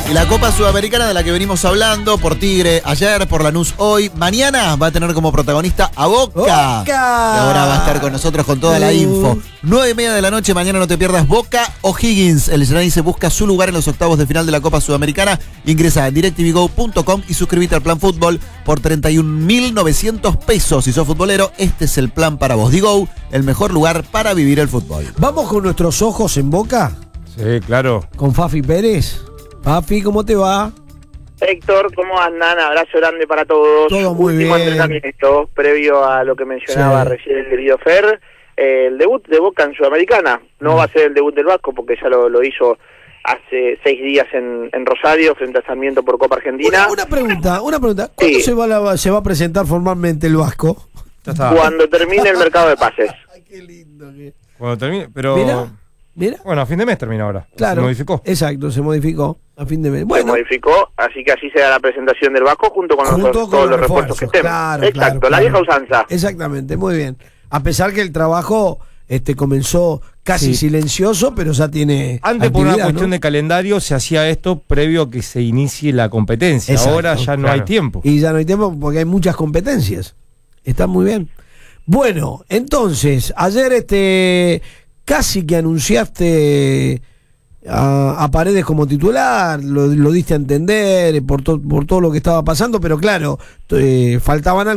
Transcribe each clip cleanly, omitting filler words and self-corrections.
Y la Copa Sudamericana de la que venimos hablando, por Tigre ayer, por Lanús hoy, mañana va a tener como protagonista a Boca. Y ahora va a estar con nosotros con toda la info. 9:30 de la noche, mañana no te pierdas Boca O'Higgins. El Ceneice busca su lugar en los octavos de final de la Copa Sudamericana. Ingresa en DirecTVGo.com y suscríbete al Plan Fútbol por 31.900 pesos. Si sos futbolero, este es el plan para vos. Digo, el mejor lugar para vivir el fútbol. ¿Vamos con nuestros ojos en Boca? Sí, claro. Con Fafi Pérez. Fafi, ¿cómo te va? Héctor, ¿cómo andan? Abrazo grande para todos. Todo muy Último bien. entrenamiento, previo a lo que mencionaba recién el querido Fer. El debut de Boca en Sudamericana. No va a ser el debut del Vasco porque ya lo hizo hace 6 días en Rosario frente a Sarmiento por Copa Argentina. Una pregunta. ¿Cuándo Sí. se va a presentar formalmente el Vasco? Ya está. Cuando termine el mercado de pases. Ay, qué lindo. Cuando termine, pero... Mira. Bueno, a fin de mes termina ahora. Claro. Se modificó. Exacto, se modificó a fin de mes. Se Bueno, modificó, así que así se da la presentación del Vasco junto con todos los refuerzos que estén. Claro, Exacto, claro, la vieja claro. usanza. Exactamente, muy bien. A pesar que el trabajo comenzó casi Sí. silencioso, pero ya tiene Antes, por una actividad, cuestión ¿no? de calendario, se hacía esto previo a que se inicie la competencia. Exacto, Ahora ya no hay tiempo. Y ya no hay tiempo porque hay muchas competencias. Está muy bien. Bueno, entonces, ayer casi que anunciaste a Paredes como titular, lo diste a entender por todo lo que estaba pasando, pero claro, faltaban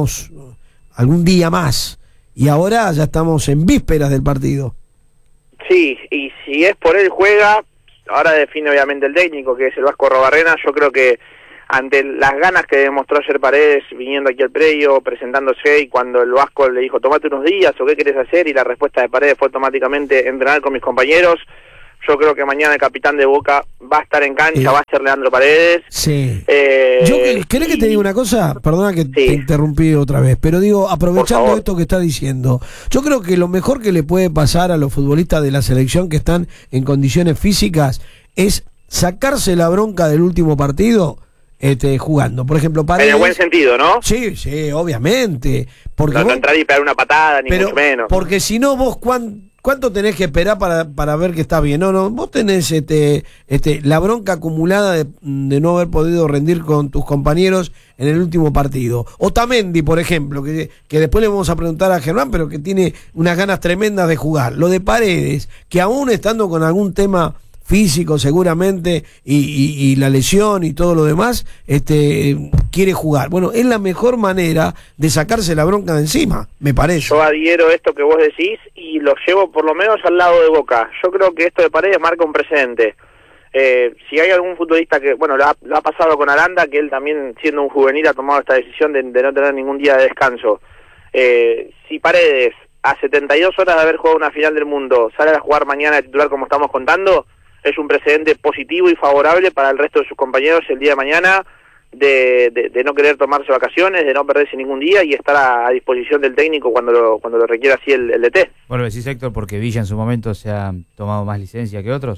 algún día más. Y ahora ya estamos en vísperas del partido. Sí, y si es por él juega, ahora define obviamente el técnico, que es el Vasco Arrobarrena. Yo creo que ante las ganas que demostró ayer Paredes viniendo aquí al predio, presentándose, y cuando el Vasco le dijo, tomate unos días, o qué querés hacer, y la respuesta de Paredes fue automáticamente entrenar con mis compañeros. Yo creo que mañana el capitán de Boca va a estar en cancha, va a ser Leandro Paredes. Sí. ¿Querés que te diga una cosa? Perdona que te interrumpí otra vez, pero digo, aprovechando esto que está diciendo, yo creo que lo mejor que le puede pasar a los futbolistas de la selección que están en condiciones físicas es sacarse la bronca del último partido jugando. Por ejemplo, Paredes... En el buen sentido, ¿no? Sí, obviamente. Porque no entrar y pegar una patada, ni mucho menos. Porque si no, vos ¿cuánto tenés que esperar para ver que está bien? No, vos tenés la bronca acumulada de no haber podido rendir con tus compañeros en el último partido. Otamendi, por ejemplo, que después le vamos a preguntar a Germán, pero que tiene unas ganas tremendas de jugar. Lo de Paredes, que aún estando con algún tema físico seguramente y la lesión y todo lo demás, quiere jugar. Bueno, es la mejor manera de sacarse la bronca de encima, me parece. Yo adhiero esto que vos decís y lo llevo por lo menos al lado de Boca. Yo creo que esto de Paredes marca un precedente. Si hay algún futbolista que, bueno, lo ha pasado con Aranda, que él también siendo un juvenil ha tomado esta decisión de no tener ningún día de descanso. Si Paredes a 72 horas de haber jugado una final del mundo sale a jugar mañana de titular como estamos contando, es un precedente positivo y favorable para el resto de sus compañeros el día de mañana de no querer tomarse vacaciones, de no perderse ningún día y estar a disposición del técnico cuando lo requiera así el DT. Bueno, decís, Héctor, porque Villa en su momento se ha tomado más licencia que otros.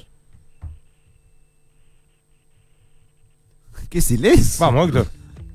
¿Qué silencio? Vamos, Héctor.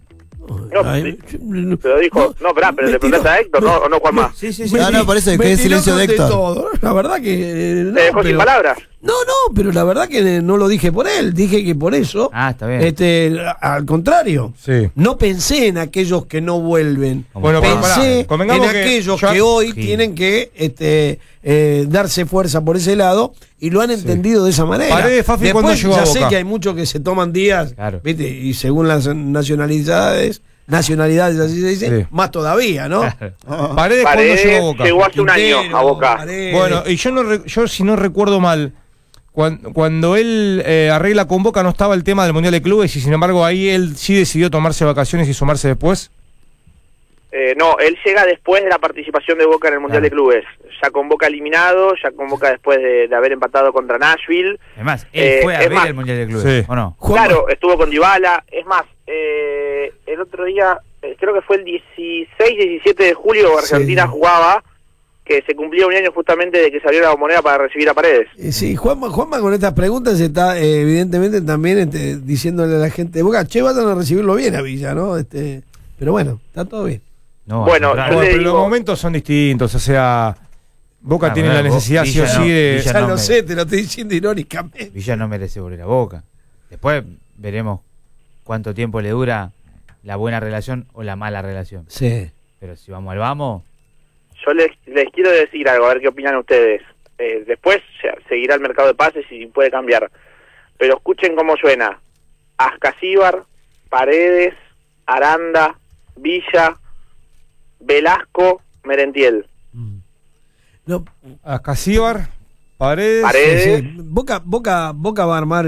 No, pero dijo, pero le preguntaste a Héctor, no Juan más. Sí. No, por eso es que es silencio de Héctor. Todo. La verdad que... Te dejó sin palabras. No, pero la verdad que no lo dije por él, dije que por eso. Está bien. Al contrario, Sí. no pensé en aquellos que no vuelven. Bueno, pensé en convengamos que aquellos yo- que hoy Sí. tienen que darse fuerza por ese lado y lo han entendido de esa manera. Paredes, Fafi, Después, ¿cuándo llegó a ya sé Boca? que hay muchos que se toman días, Claro. ¿viste? Y según las nacionalidades, así se dice, Sí. más todavía, ¿no? Paredes, ¿cuándo llegó a Boca? Llegó hace un año Quintero, a Boca. Paredes. Bueno, y yo si no recuerdo mal, cuando él arregla con Boca no estaba el tema del Mundial de Clubes y sin embargo ahí él sí decidió tomarse vacaciones y sumarse después. No, él llega después de la participación de Boca en el Mundial de Clubes. Ya con Boca eliminado, ya con Boca después de haber empatado contra Nashville. Además, él fue a ver más, el Mundial de Clubes, Sí. ¿o no? Claro, estuvo con Dybala. Es más, el otro día, creo que fue el 16-17 de julio, Argentina jugaba, que se cumplía un año justamente de que salió la Bombonera para recibir a Paredes. Sí, Juanma con estas preguntas está evidentemente también diciéndole a la gente de Boca, vayan a recibirlo bien a Villa, ¿no? Pero bueno, está todo bien. No, Bueno, al contrario. yo le Pero digo- los momentos son distintos, o sea, Boca Ah, tiene bueno, la necesidad sí o Villa sí no, de... Villa Ya no lo me- sé, te lo estoy diciendo irónicamente. Villa no merece volver a Boca. Después veremos cuánto tiempo le dura la buena relación o la mala relación. Sí. Pero si vamos al vamos... Yo les quiero decir algo, a ver qué opinan ustedes. Después seguirá el mercado de pases y puede cambiar. Pero escuchen cómo suena. Ascasíbar, Paredes, Aranda, Villa, Velasco, Merentiel. No, Ascasíbar, Paredes. Paredes. sí. Boca va a armar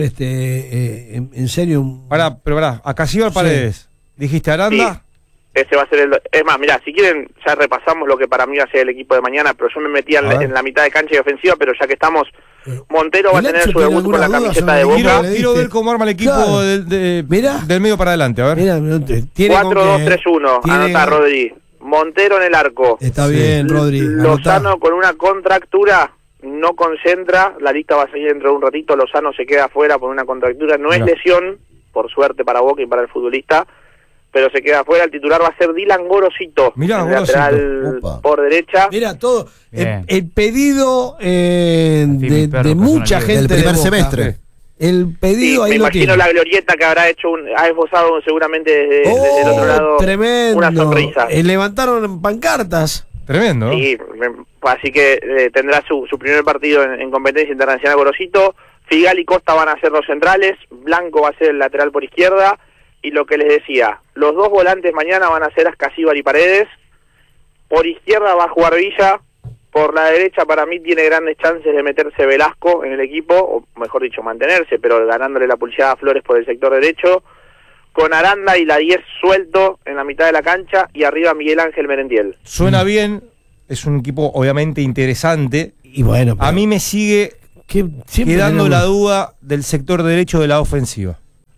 en serio Pará, Ascasíbar, Sí. Paredes. Dijiste Aranda. Sí. Ese va a ser el... Es más, mirá, si quieren ya repasamos lo que para mí va a ser el equipo de mañana, pero yo me metí A ver. en la mitad de cancha y ofensiva, pero ya que estamos, Montero va a ¿El tener Nacho su tiene debut con la alguna duda camiseta sobre de el Boca. equipo? Le Quiero diste. ver cómo arma el equipo Claro. del Mirá. medio para adelante, a ver. Mira, tiene con 4-2-3-1, qué, anota Rodri. Montero en el arco. Está Sí. bien, Rodri. Lozano con una contractura no concentra, la lista va a seguir dentro de un ratito, Lozano se queda afuera por una contractura, no es No. lesión, por suerte para Boca y para el futbolista, pero se queda afuera, el titular va a ser Dylan Gorosito, Mirá, el Gorosito. lateral Opa. por derecha. Mira, todo. Bien. El pedido mi perro, de mucha personal. gente. Del primer de Boca. semestre. El Sí, pedido me ahí lo imagino tiene. la glorieta que habrá hecho, ha esbozado seguramente desde el otro lado tremendo. una sonrisa. Levantaron pancartas. Tremendo. Sí, así que tendrá su primer partido en competencia internacional Gorosito. Figal y Costa van a ser los centrales, Blanco va a ser el lateral por izquierda, y lo que les decía, los dos volantes mañana van a ser Ascasíbar y Paredes, por izquierda va a jugar Villa, por la derecha para mí tiene grandes chances de meterse Velasco en el equipo, o mejor dicho mantenerse, pero ganándole la pulseada a Flores por el sector derecho, con Aranda y la 10 suelto en la mitad de la cancha, y arriba Miguel Ángel Merentiel. Suena bien, es un equipo obviamente interesante. Y bueno, A mí me sigue quedando la duda del sector derecho de la ofensiva.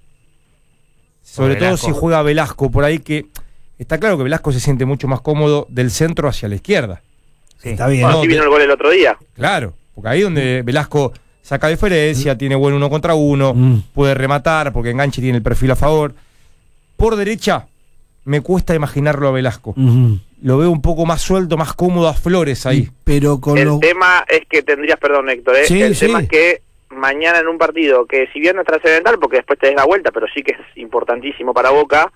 Sobre Por todo Velasco. si juega Velasco por ahí, que está claro que Velasco se siente mucho más cómodo del centro hacia la izquierda. Sí. Está bien. Bueno, No, así vino el gol el otro día. Claro, porque ahí donde Velasco saca diferencia, tiene buen 1 contra 1, puede rematar porque enganche tiene el perfil a favor. Por derecha me cuesta imaginarlo a Velasco. Lo veo un poco más suelto, más cómodo a Flores ahí. Pero con El lo... tema es que tendrías, perdón Héctor, Sí, el sí. tema es que mañana en un partido que si bien no es trascendental, porque después te des la vuelta, pero sí que es importantísimo para Boca,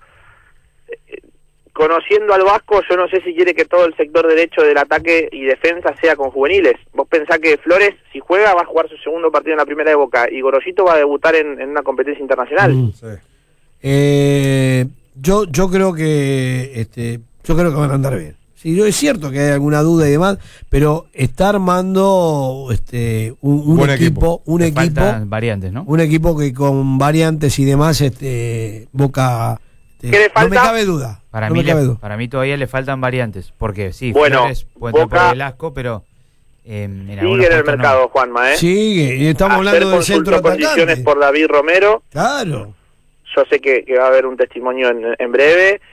conociendo al Vasco, yo no sé si quiere que todo el sector derecho del ataque y defensa sea con juveniles. Vos pensás que Flores, si juega, va a jugar su segundo partido en la primera de Boca, y Gorosito va a debutar en una competencia internacional. Yo creo que van a andar bien. Sí, es cierto que hay alguna duda y demás, pero está armando un Buen equipo, Le faltan variantes, ¿no? un equipo que con variantes y demás, Boca, ¿Qué le no me falta? cabe duda. Para no mí, me cabe duda. para mí todavía le faltan variantes, porque sí, Bueno, Flores puede entrar Boca- por Velasco, pero en algunos Sigue en el puestos mercado, no. Juanma, ¿eh? Sigue, y estamos Ayer hablando del centro consultó condiciones atacante. por David Romero. Claro. Yo sé que va a haber un testimonio en breve.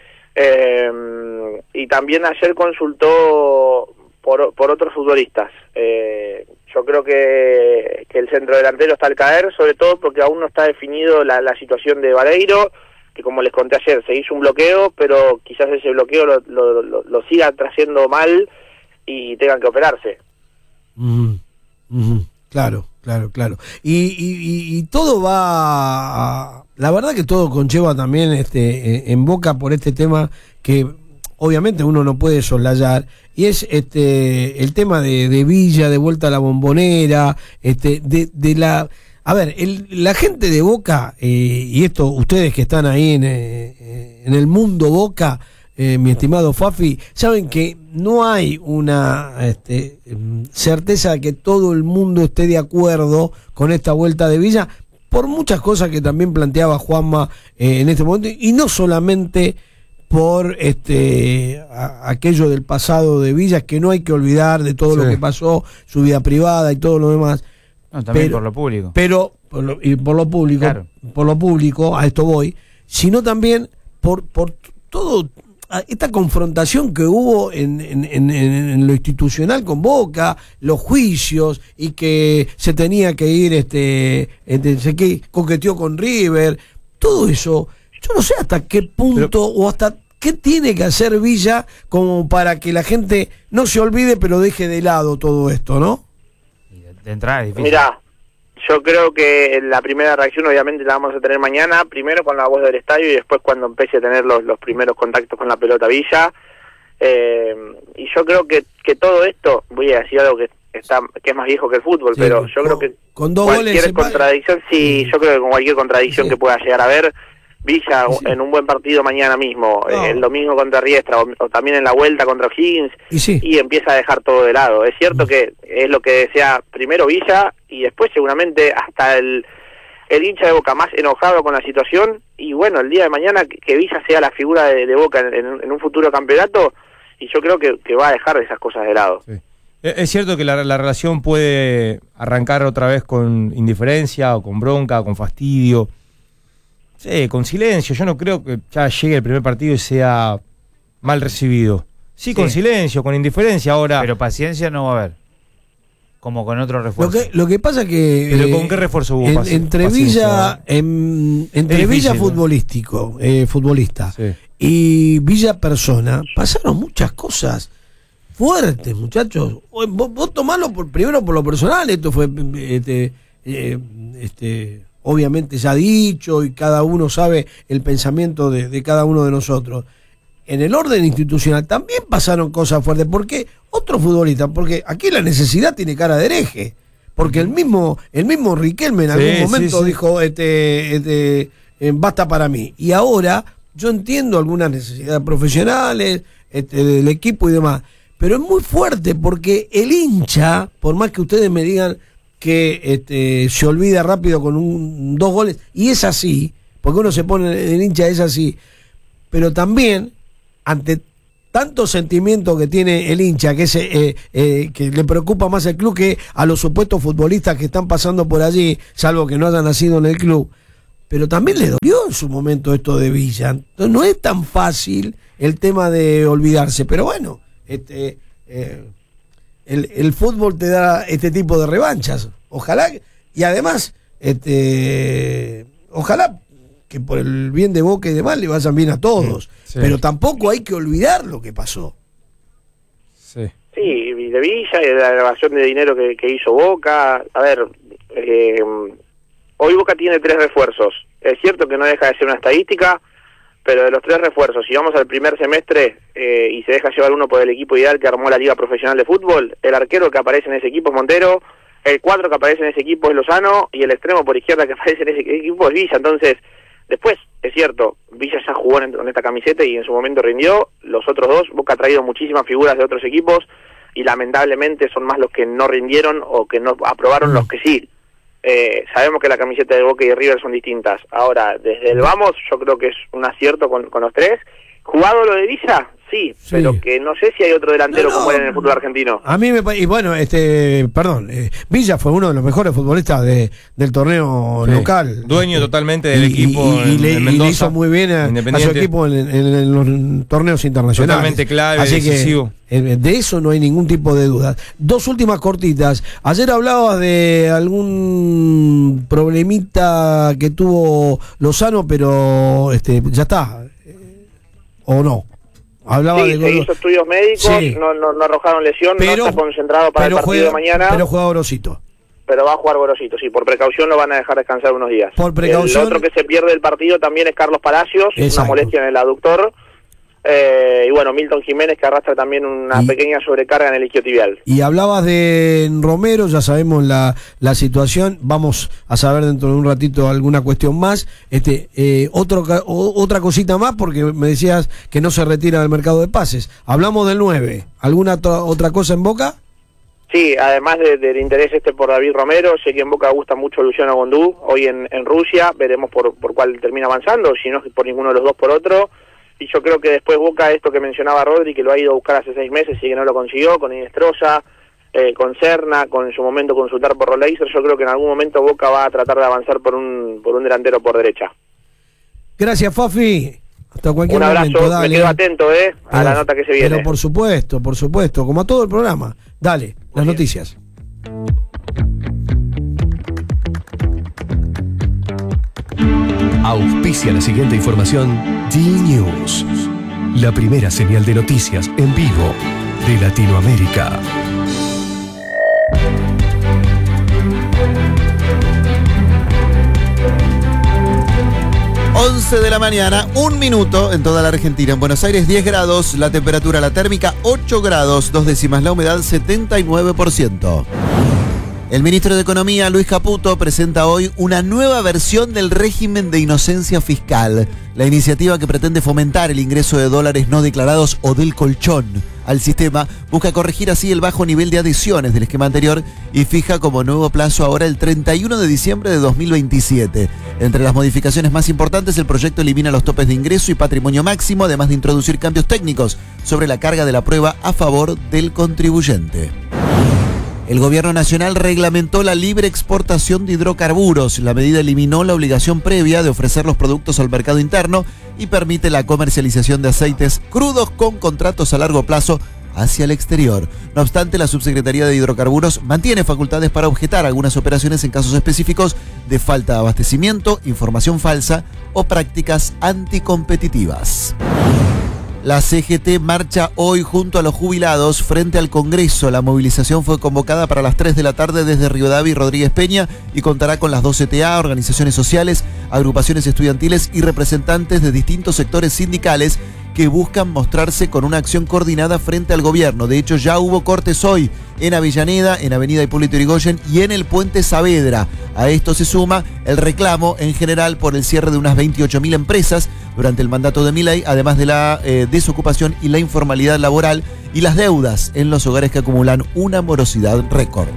Y también ayer consultó por otros futbolistas. Yo creo que el centro delantero está al caer, sobre todo porque aún no está definido la situación de Vareiro, que como les conté ayer, se hizo un bloqueo, pero quizás ese bloqueo lo siga trayendo mal y tengan que operarse. Claro. Y todo va la verdad que todo conlleva también en Boca por este tema que obviamente uno no puede soslayar, y es el tema de Villa, de vuelta a la Bombonera, de la... A ver, la gente de Boca, y esto ustedes que están ahí en el mundo Boca, mi estimado Fafi, saben que no hay una certeza de que todo el mundo esté de acuerdo con esta vuelta de Villa, por muchas cosas que también planteaba Juanma en este momento, y no solamente por aquello del pasado de Villa, que no hay que olvidar de todo lo que pasó, su vida privada y todo lo demás. No, también por lo público. Pero por lo público, Claro. por lo público, a esto voy, sino también por todo esta confrontación que hubo en lo institucional con Boca, los juicios, y que se tenía que ir, que coqueteó con River, todo eso. Yo no sé hasta qué punto o hasta qué tiene que hacer Villa como para que la gente no se olvide, pero deje de lado todo esto, ¿no? Y de entrada es difícil. Mirá, Yo creo que la primera reacción obviamente la vamos a tener mañana, primero con la voz del estadio y después cuando empiece a tener los primeros contactos con la pelota Villa. Y yo creo que todo esto, voy a decir algo que es más viejo que el fútbol, Sí, pero yo creo que con 2 cualquier goles contradicción, yo creo que con cualquier contradicción Sí. que pueda llegar a haber, Villa Sí. en un buen partido mañana mismo, No. el domingo contra Riestra o también en la vuelta contra O'Higgins, Y sí. y empieza a dejar todo de lado. Es cierto que es lo que desea primero Villa y después seguramente hasta el hincha de Boca más enojado con la situación, y bueno, el día de mañana que Villa sea la figura de Boca en un futuro campeonato, y yo creo que va a dejar esas cosas de lado. Sí. Es cierto que la relación puede arrancar otra vez con indiferencia o con bronca o con fastidio. Sí, con silencio. Yo no creo que ya llegue el primer partido y sea mal recibido. Sí, con silencio, con indiferencia. Ahora, Pero paciencia no va a haber. Como con otro refuerzo. Lo que pasa que ¿pero con qué refuerzo hubo entre paciencia? Villa entre Es difícil, Villa ¿no? futbolista Sí. y Villa persona pasaron muchas cosas fuertes, muchachos. Vos tomalo primero por lo personal. Esto fue obviamente ya dicho y cada uno sabe el pensamiento de cada uno de nosotros. En el orden institucional también pasaron cosas fuertes, porque otro futbolista, porque aquí la necesidad tiene cara de hereje, porque el mismo Riquelme en algún momento sí. dijo basta para mí, y ahora yo entiendo algunas necesidades profesionales del equipo y demás, pero es muy fuerte porque el hincha, por más que ustedes me digan que se olvida rápido con 2 goles, y es así, porque uno se pone, el hincha es así, pero también ante tanto sentimiento que tiene el hincha, que le preocupa más el club que a los supuestos futbolistas que están pasando por allí, salvo que no hayan nacido en el club, pero también le dolió en su momento esto de Villa. Entonces no es tan fácil el tema de olvidarse, pero bueno, el fútbol te da este tipo de revanchas, ojalá, y además ojalá que por el bien de Boca y demás le vayan bien a todos, sí. pero tampoco hay que olvidar lo que pasó. Sí. Sí, y de Villa y de la elevación de dinero que hizo Boca. A ver, hoy Boca tiene 3 refuerzos. Es cierto que no deja de ser una estadística, pero de los 3 refuerzos, si vamos al primer semestre y se deja llevar uno por el equipo ideal que armó la Liga Profesional de Fútbol, el arquero que aparece en ese equipo es Montero, el 4 que aparece en ese equipo es Lozano, y el extremo por izquierda que aparece en ese equipo es Villa. Entonces, después, es cierto, Villa ya jugó en esta camiseta y en su momento rindió. Los otros 2, Boca ha traído muchísimas figuras de otros equipos y lamentablemente son más los que no rindieron o que no aprobaron los que sí. Sabemos que la camiseta de Boca y de River son distintas. Ahora, desde el vamos, yo creo que es un acierto con los 3. ¿Jugado lo de Villa? Sí, pero que no sé si hay otro delantero como él en el fútbol argentino. A mí y bueno, Villa fue uno de los mejores futbolistas del torneo local. Dueño totalmente del equipo y en le Mendoza, hizo muy bien a su equipo en los torneos internacionales. Totalmente clave, así decisivo. Que de eso no hay ningún tipo de duda. 2 últimas cortitas. Ayer hablabas de algún problemita que tuvo Lozano, pero ya está. ¿O no? Hablaba sí, se hizo estudios médicos, sí. no arrojaron lesión, pero, no está concentrado para el partido de mañana. Pero juega Gorosito. Pero va a jugar Gorosito, sí, por precaución lo van a dejar descansar unos días. Por precaución. El otro que se pierde el partido también es Carlos Palacios, Exacto. Una molestia en el aductor. Y bueno, Milton Jiménez, que arrastra también una pequeña sobrecarga en el isquiotibial. Y hablabas de Romero, ya sabemos la situación, vamos a saber dentro de un ratito alguna cuestión más. Otra cosita más, porque me decías que no se retira del mercado de pases. Hablamos del 9, ¿alguna otra cosa en Boca? Sí, además del interés por David Romero, sé que en Boca gusta mucho Luciano Gondú, hoy en Rusia, veremos por cuál termina avanzando, si no por ninguno de los 2 por otro. Y yo creo que después Boca, esto que mencionaba Rodri, que lo ha ido a buscar hace 6 meses y que no lo consiguió, con Inestrosa, con Serna, con en su momento consultar por Roleiser, yo creo que en algún momento Boca va a tratar de avanzar por un delantero por derecha. Gracias, Fafi. Hasta cualquier un abrazo, momento. Dale. Me quedo atento a la nota que se viene. Pero por supuesto, como a todo el programa. Dale, las noticias. Auspicia la siguiente información D-News, la primera señal de noticias en vivo de Latinoamérica. 11 de la mañana, 1 minuto en toda la Argentina. En Buenos Aires 10 grados, la temperatura, la térmica 8 grados, 2 décimas, la humedad 79%. El ministro de Economía, Luis Caputo, presenta hoy una nueva versión del régimen de inocencia fiscal. La iniciativa, que pretende fomentar el ingreso de dólares no declarados o del colchón al sistema, busca corregir así el bajo nivel de adhesiones del esquema anterior y fija como nuevo plazo ahora el 31 de diciembre de 2027. Entre las modificaciones más importantes, el proyecto elimina los topes de ingreso y patrimonio máximo, además de introducir cambios técnicos sobre la carga de la prueba a favor del contribuyente. El gobierno nacional reglamentó la libre exportación de hidrocarburos. La medida eliminó la obligación previa de ofrecer los productos al mercado interno y permite la comercialización de aceites crudos con contratos a largo plazo hacia el exterior. No obstante, la Subsecretaría de Hidrocarburos mantiene facultades para objetar algunas operaciones en casos específicos de falta de abastecimiento, información falsa o prácticas anticompetitivas. La CGT marcha hoy junto a los jubilados frente al Congreso. La movilización fue convocada para las 3 de la tarde desde Rivadavia y Rodríguez Peña y contará con las 2 CTA, organizaciones sociales, agrupaciones estudiantiles y representantes de distintos sectores sindicales que buscan mostrarse con una acción coordinada frente al gobierno. De hecho, ya hubo cortes hoy en Avellaneda, en Avenida Hipólito Yrigoyen y en el Puente Saavedra. A esto se suma el reclamo en general por el cierre de unas 28.000 empresas durante el mandato de Milei, además de la desocupación y la informalidad laboral y las deudas en los hogares que acumulan una morosidad récord.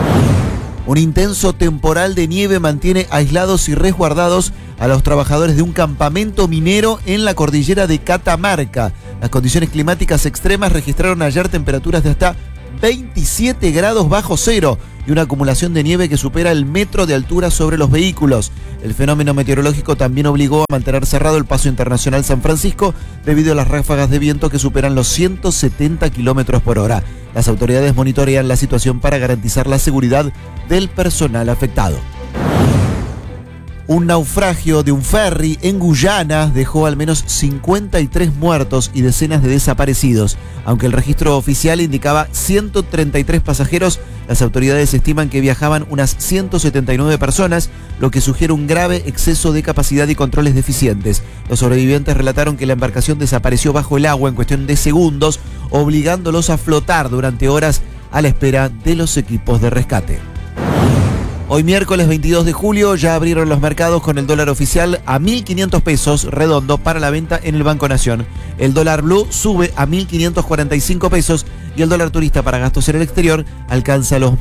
Un intenso temporal de nieve mantiene aislados y resguardados a los trabajadores de un campamento minero en la cordillera de Catamarca. Las condiciones climáticas extremas registraron ayer temperaturas de hasta 27 grados bajo cero y una acumulación de nieve que supera el metro de altura sobre los vehículos. El fenómeno meteorológico también obligó a mantener cerrado el paso internacional San Francisco debido a las ráfagas de viento que superan los 170 kilómetros por hora. Las autoridades monitorean la situación para garantizar la seguridad del personal afectado. Un naufragio de un ferry en Guyana dejó al menos 53 muertos y decenas de desaparecidos. Aunque el registro oficial indicaba 133 pasajeros, las autoridades estiman que viajaban unas 179 personas, lo que sugiere un grave exceso de capacidad y controles deficientes. Los sobrevivientes relataron que la embarcación desapareció bajo el agua en cuestión de segundos, obligándolos a flotar durante horas a la espera de los equipos de rescate. Hoy miércoles 22 de julio ya abrieron los mercados con el dólar oficial a 1.500 pesos redondo para la venta en el Banco Nación. El dólar blue sube a 1.545 pesos y el dólar turista para gastos en el exterior alcanza los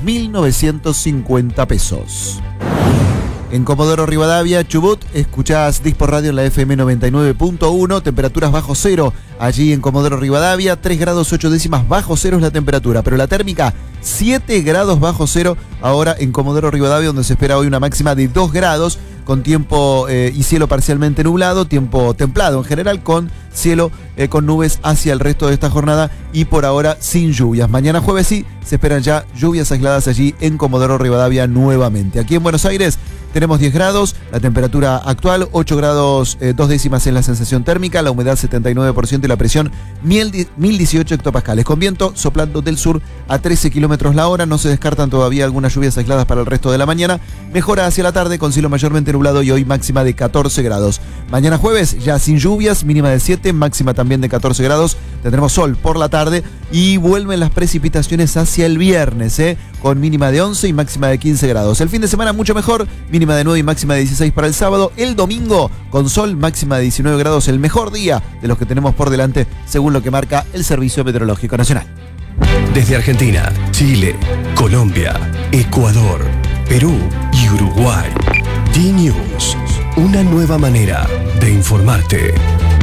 1.950 pesos. En Comodoro Rivadavia, Chubut, escuchás Dispor Radio en la FM 99.1, temperaturas bajo cero. Allí en Comodoro Rivadavia, 3 grados 8 décimas bajo cero es la temperatura, pero la térmica 7 grados bajo cero ahora en Comodoro Rivadavia, donde se espera hoy una máxima de 2 grados, con tiempo y cielo parcialmente nublado, tiempo templado en general, con cielo con nubes hacia el resto de esta jornada y por ahora sin lluvias. Mañana jueves sí, se esperan ya lluvias aisladas allí en Comodoro Rivadavia nuevamente. Aquí en Buenos Aires tenemos 10 grados, la temperatura actual 8 grados 2 décimas en la sensación térmica, la humedad 79% y la presión 1018 hectopascales, con viento soplando del sur a 13 kilómetros la hora. No se descartan todavía algunas lluvias aisladas para el resto de la mañana. Mejora hacia la tarde con cielo mayormente nublado y hoy máxima de 14 grados. Mañana jueves ya sin lluvias, mínima de 7, máxima también de 14 grados. Tendremos sol por la tarde y vuelven las precipitaciones hacia el viernes, con mínima de 11 y máxima de 15 grados. El fin de semana mucho mejor, mínima de 9 y máxima de 16 para el sábado. El domingo con sol, máxima de 19 grados, el mejor día de los que tenemos por delante, según lo que marca el Servicio Meteorológico Nacional. Desde Argentina, Chile, Colombia, Ecuador, Perú y Uruguay. D-News, una nueva manera de informarte.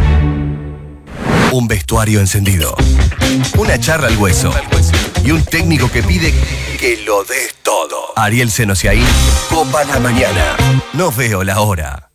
Un vestuario encendido, una charla al hueso y un técnico que pide que lo des todo. Ariel Senosiaín, Copa la Mañana. No veo la hora.